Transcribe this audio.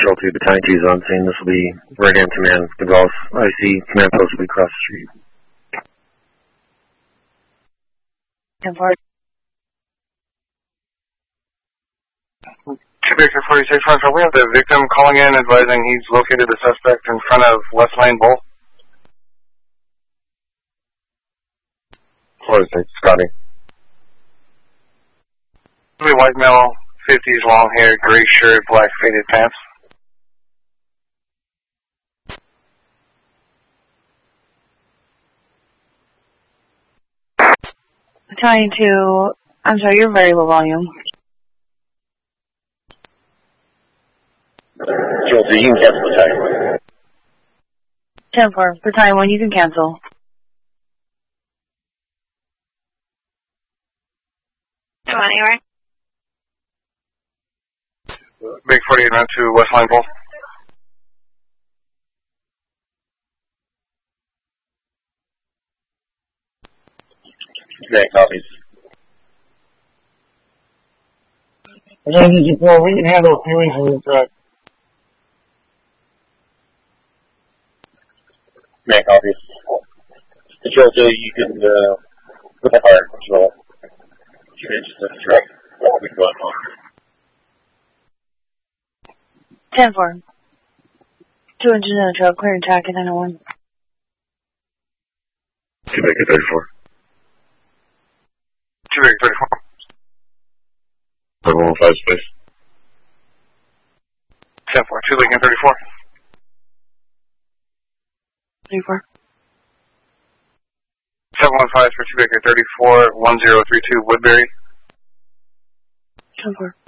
Control 2, Battalion 2 is on scene. This will be Radam Command, Gonzales, IC, command post will be across the street. 10-4. Baker 46 Central, we have the victim calling in advising he's located the suspect in front of West Lane Bowl. 46, Scotty. White male, 50s, long hair, gray shirt, black faded pants. Battalion 2, I'm sorry, you're very low volume. Control 2, you can cancel Battalion 10-4. Battalion 1, you can cancel. Come on, anywhere. Big 48 ran to West Line Bowl. Okay, copies. Again, well, we can handle a few in the truck. Okay, copies. Control 2, you can, put the fire control. 2 inches in the truck. We can go on home. 10-4. 2 inches in the truck, clear attack at 901. 2 Baker 34. 2 Baker 34. 715 space. 10-4, 2 Lincoln 34. 34. 715 for 2 Baker 34, 1032 Woodbury. 10-4.